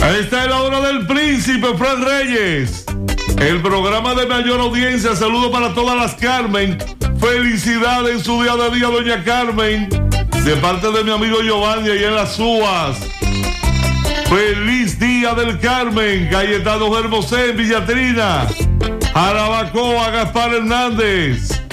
Esta es la hora del príncipe Fred Reyes, el programa de mayor audiencia. Saludo para todas las Carmen. Felicidades en su día de día, doña Carmen, de parte de mi amigo Giovanni y en las Úas. Feliz día del Carmen. Cayetano Hermosé en Villatrina, Jarabacoa, Gaspar Hernández,